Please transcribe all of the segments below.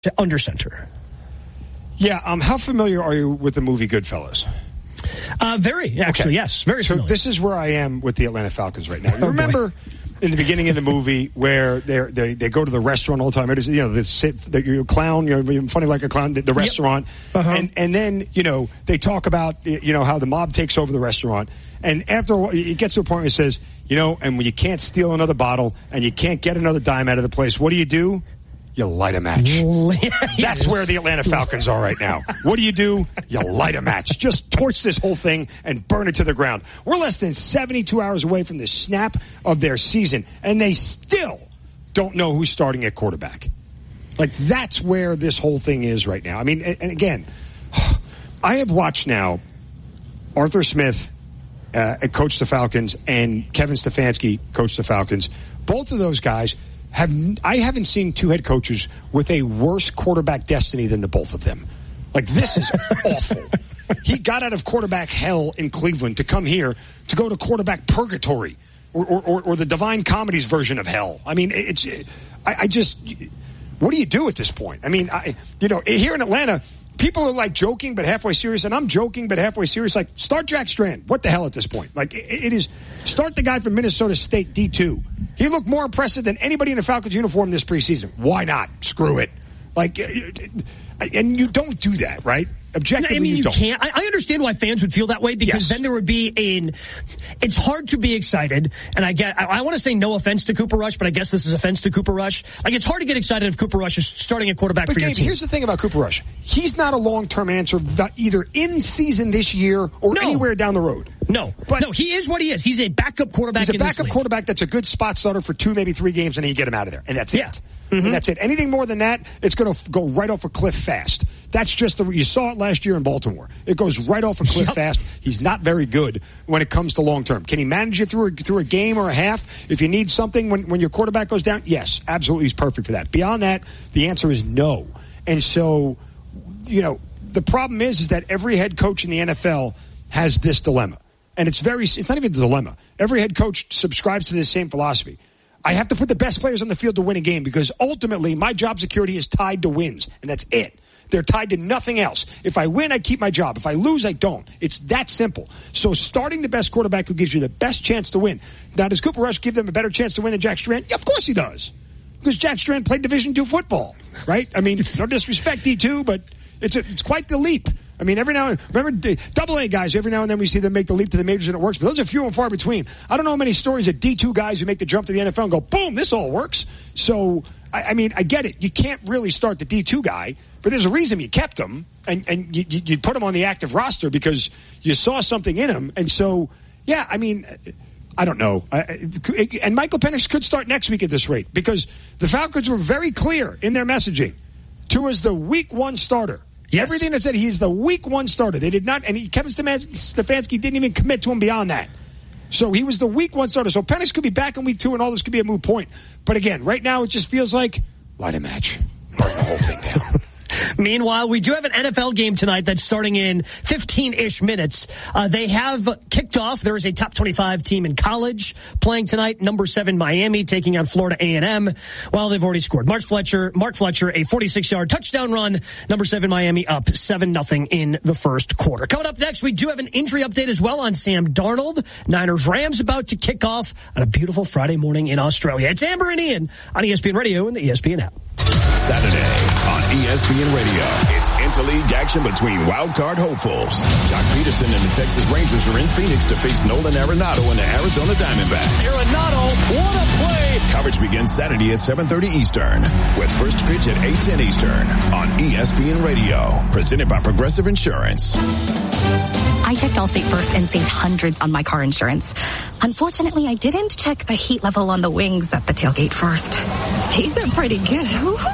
under center. Yeah, how familiar are you with the movie Goodfellas? Very, actually, okay. Yes, very familiar. So this is where I am with the Atlanta Falcons right now. You remember in the beginning of the movie where they go to the restaurant all the time? It is, they sit, you're a clown, you're funny like a clown, the restaurant. Uh-huh. And then, they talk about, how the mob takes over the restaurant. And after a while, it gets to a point where it says, and when you can't steal another bottle and you can't get another dime out of the place, what do? You light a match. That's where the Atlanta Falcons are right now. What do? You light a match. Just torch this whole thing and burn it to the ground. We're less than 72 hours away from the snap of their season, and they still don't know who's starting at quarterback. Like, that's where this whole thing is right now. I mean, and again, I have watched now Arthur Smith coach the Falcons and Kevin Stefanski coach the Falcons. Both of those guys I haven't seen two head coaches with a worse quarterback destiny than the both of them. Like, this is awful. He got out of quarterback hell in Cleveland to come here to go to quarterback purgatory or the Divine Comedy's version of hell. I mean, I just, what do you do at this point? I mean, here in Atlanta, people are like joking but halfway serious, and I'm joking but halfway serious. Like, start Jack Strand. What the hell at this point? Like, it is, start the guy from Minnesota State, D2. He looked more impressive than anybody in a Falcons uniform this preseason. Why not? Screw it. Like, and you don't do that, right? Objectively, you don't. Can't. I understand why fans would feel that way, because then there would be it's hard to be excited. And I want to say no offense to Cooper Rush, but I guess this is offense to Cooper Rush. Like, it's hard to get excited if Cooper Rush is starting a quarterback for your team. Here's the thing about Cooper Rush. He's not a long-term answer either in season this year or anywhere down the road. No, he is what he is. He's a backup quarterback. He's a backup quarterback that's a good spot starter for 2, maybe 3 games, and then you get him out of there. And that's it. Mm-hmm. And that's it. Anything more than that, it's going to go right off a cliff fast. That's just you saw it last year in Baltimore. It goes right off a cliff fast. He's not very good when it comes to long term. Can he manage you through a game or a half? If you need something when your quarterback goes down, yes, absolutely, he's perfect for that. Beyond that, the answer is no. And so, the problem is that every head coach in the NFL has this dilemma. And it's not even a dilemma. Every head coach subscribes to this same philosophy. I have to put the best players on the field to win a game, because ultimately my job security is tied to wins, and that's it. They're tied to nothing else. If I win, I keep my job. If I lose, I don't. It's that simple. So starting the best quarterback who gives you the best chance to win. Now, does Cooper Rush give them a better chance to win than Jack Strand? Yeah, of course he does. Because Jack Strand played Division II football, right? I mean, no disrespect, D2, but it's quite the leap. I mean, every now and then, remember, AA guys, every now and then we see them make the leap to the majors and it works, but those are few and far between. I don't know many stories of D2 guys who make the jump to the NFL and go, boom, this all works. So, I mean, I get it. You can't really start the D2 guy, but there's a reason you kept him, and you put him on the active roster because you saw something in him. And so, yeah, I mean, I don't know. And Michael Penix could start next week at this rate, because the Falcons were very clear in their messaging. Tua's the week 1 starter. Yes. Everything that said he's the week 1 starter. They did not, and Kevin Stefanski didn't even commit to him beyond that. So he was the week 1 starter. So Penix could be back in week 2, and all this could be a moot point. But again, right now it just feels like light a match, burn the whole thing down. Meanwhile, we do have an NFL game tonight that's starting in 15-ish minutes. They have kicked off. There is a top 25 team in college playing tonight. Number 7 Miami taking on Florida A&M. Well, they've already scored. Mark Fletcher, a 46-yard touchdown run. Number 7 Miami up 7-0 in the first quarter. Coming up next, we do have an injury update as well on Sam Darnold. Niners-Rams about to kick off on a beautiful Friday morning in Australia. It's Amber and Ian on ESPN Radio and the ESPN app. Saturday on ESPN Radio, it's interleague action between wildcard hopefuls. Jock Peterson and the Texas Rangers are in Phoenix to face Nolan Arenado and the Arizona Diamondbacks. Arenado, what a play! Coverage begins Saturday at 7:30 Eastern, with first pitch at 8:10 Eastern on ESPN Radio, presented by Progressive Insurance. I checked Allstate first and saved hundreds on my car insurance. Unfortunately, I didn't check the heat level on the wings at the tailgate first. These are pretty good.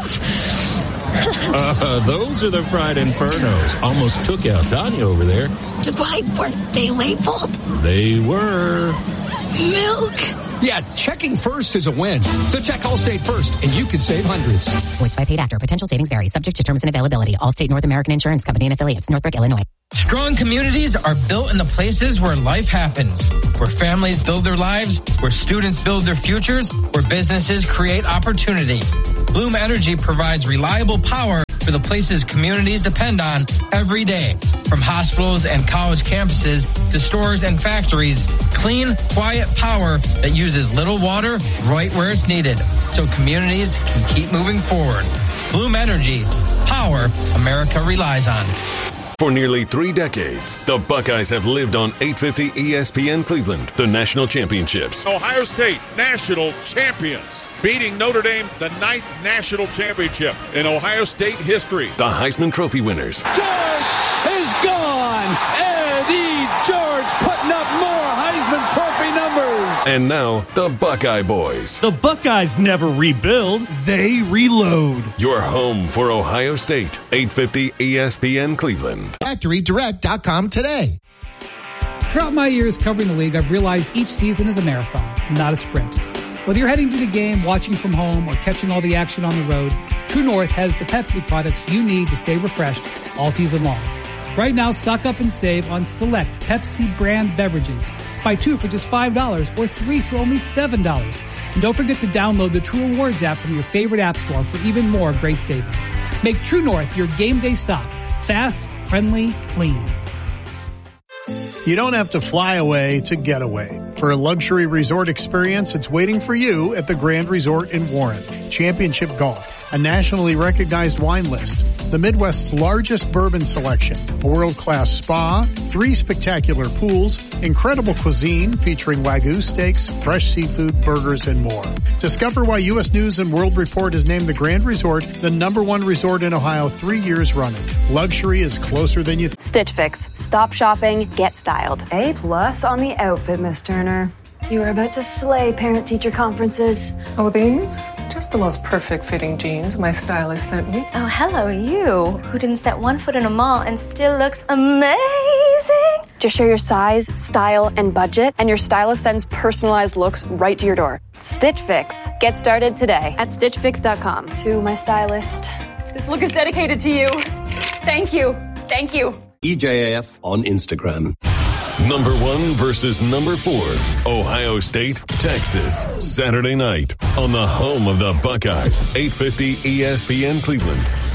Those are the fried infernos. Almost took out Tanya over there. Why weren't they labeled? They were. Milk. Yeah, checking first is a win. So check Allstate first, and you could save hundreds. Voiced by paid actor. Potential savings vary. Subject to terms and availability. Allstate North American Insurance Company and affiliates. Northbrook, Illinois. Strong communities are built in the places where life happens, where families build their lives, where students build their futures, where businesses create opportunity. Bloom Energy provides reliable power for the places communities depend on every day. From hospitals and college campuses to stores and factories, clean, quiet power that uses little water right where it's needed so communities can keep moving forward. Bloom Energy, power America relies on. For nearly 3 decades, the Buckeyes have lived on 850 ESPN Cleveland, the national championships. Ohio State, national champions, beating Notre Dame, the 9th national championship in Ohio State history. The Heisman Trophy winners. George is gone. Eddie George putting up more Heisman Trophy numbers. And now, the Buckeye Boys. The Buckeyes never rebuild, they reload. Your home for Ohio State, 850 ESPN Cleveland. FactoryDirect.com today. Throughout my years covering the league, I've realized each season is a marathon, not a sprint. Whether you're heading to the game, watching from home, or catching all the action on the road, True North has the Pepsi products you need to stay refreshed all season long. Right now, stock up and save on select Pepsi brand beverages. Buy 2 for just $5 or 3 for only $7. And don't forget to download the True Rewards app from your favorite app store for even more great savings. Make True North your game day stop. Fast, friendly, clean. You don't have to fly away to get away. For a luxury resort experience, it's waiting for you at the Grand Resort in Warren. Championship Golf, a nationally recognized wine list, the Midwest's largest bourbon selection, a world-class spa, 3 spectacular pools, incredible cuisine featuring Wagyu steaks, fresh seafood, burgers, and more. Discover why U.S. News and World Report has named the Grand Resort the #1 resort in Ohio 3 years running. Luxury is closer than you think. Stitch Fix. Stop shopping, get styled. A+ on the outfit, Miss Turner. You are about to slay parent-teacher conferences. Oh, these? Just the most perfect fitting jeans my stylist sent me. Oh, hello, you, who didn't set one foot in a mall and still looks amazing. Just share your size, style, and budget, and your stylist sends personalized looks right to your door. Stitch Fix. Get started today at StitchFix.com. To my stylist, this look is dedicated to you. Thank you. Thank you. EJAF on Instagram. #1 versus #4. Ohio State, Texas. Saturday night on the home of the Buckeyes, 850 ESPN Cleveland.